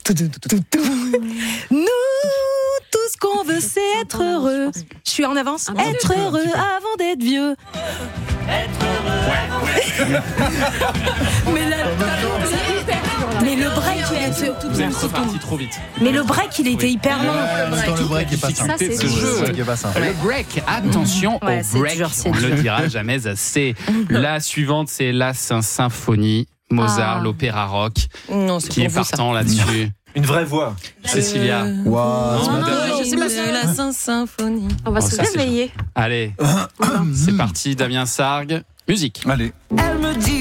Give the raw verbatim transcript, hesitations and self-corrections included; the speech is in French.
Nous, tout ce qu'on veut, c'est être heureux. Je suis en avance. Ah, Être heureux avant d'être vieux. Mais, la... Mais le break, il était... Vous êtes reparti trop vite. Mais le break, il était hyper long. Dans le break est pas simple. Ça, c'est Ce jeu. Le break, attention Ouais, au c'est break, dur, c'est on ne dur. le dira jamais assez. La suivante, c'est la symphonie, Mozart, Ah. l'opéra rock, Non, c'est qui pour est vous, ça. partant là-dessus. Une vraie voix. Cécilia. Waouh, ce Non, matin. non, je sais pas ça. La Saint Symphonie. On va Oh, se ça, c'est réveiller. Allez, c'est parti, Damien Sargue. Musique. Allez. Elle me dit